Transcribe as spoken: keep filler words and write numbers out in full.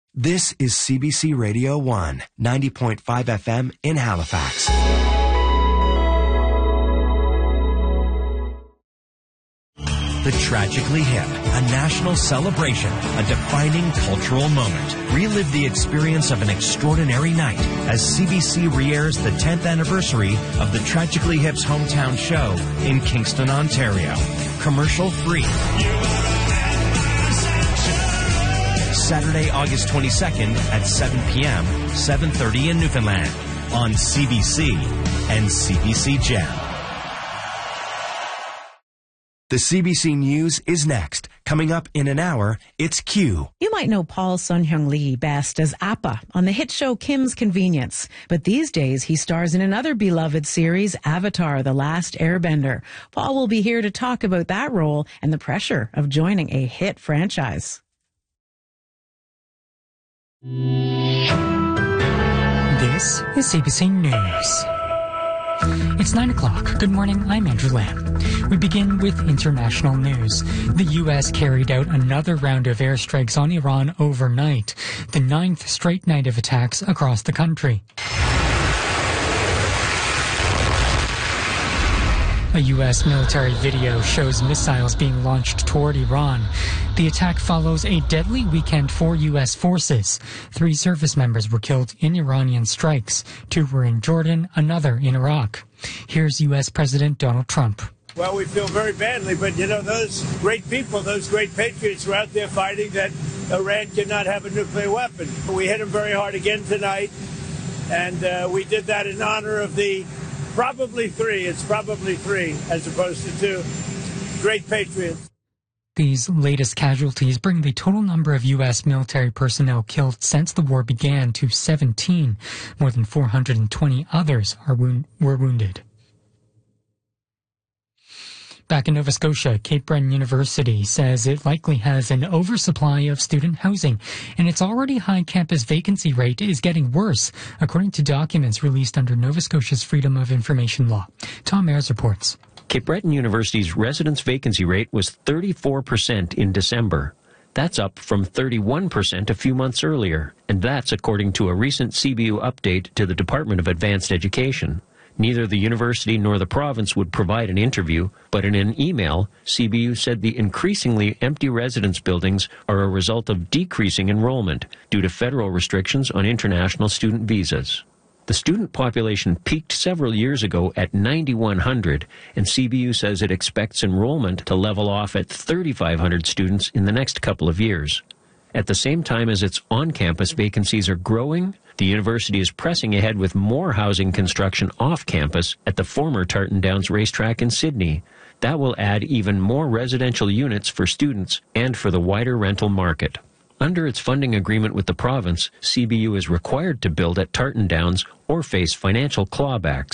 This is C B C Radio one, ninety point five F M in Halifax. The Tragically Hip, a national celebration, a defining cultural moment. Relive the experience of an extraordinary night as C B C re-airs the tenth anniversary of the Tragically Hip's hometown show in Kingston, Ontario. Commercial free. Saturday, August twenty-second at seven p.m., seven thirty in Newfoundland on C B C and C B C Gem. The C B C News is next. Coming up in an hour, it's Q. You might know Paul Sun-Hyung Lee best as Appa on the hit show Kim's Convenience. But these days, he stars in another beloved series, Avatar: The Last Airbender. Paul will be here to talk about that role and the pressure of joining a hit franchise. This is C B C News. It's nine o'clock. Good morning, I'm Andrew Lamb. We begin with international news. The U S carried out another round of airstrikes on Iran overnight, the ninth straight night of attacks across the country. A U S military video shows missiles being launched toward Iran. The attack follows a deadly weekend for U S forces. Three service members were killed in Iranian strikes. Two were in Jordan, another in Iraq. Here's U S President Donald Trump. Well, we feel very badly, but, you know, those great people, those great patriots were out there fighting that Iran cannot have a nuclear weapon. We hit them very hard again tonight, and uh, we did that in honor of the probably three, it's probably three, as opposed to two, great patriots. These latest casualties bring the total number of U S military personnel killed since the war began to seventeen. More than four hundred twenty others are wound- were wounded. Back in Nova Scotia, Cape Breton University says it likely has an oversupply of student housing, and its already high campus vacancy rate is getting worse, according to documents released under Nova Scotia's Freedom of Information law. Tom Ayres reports. Cape Breton University's residence vacancy rate was thirty-four percent in December. That's up from thirty-one percent a few months earlier, and that's according to a recent C B U update to the Department of Advanced Education. Neither the university nor the province would provide an interview, but in an email, C B U said the increasingly empty residence buildings are a result of decreasing enrollment due to federal restrictions on international student visas. The student population peaked several years ago at ninety-one hundred, and C B U says it expects enrollment to level off at thirty-five hundred students in the next couple of years. At the same time as its on-campus vacancies are growing, the university is pressing ahead with more housing construction off-campus at the former Tartan Downs racetrack in Sydney. That will add even more residential units for students and for the wider rental market. Under its funding agreement with the province, C B U is required to build at Tartan Downs or face financial clawbacks.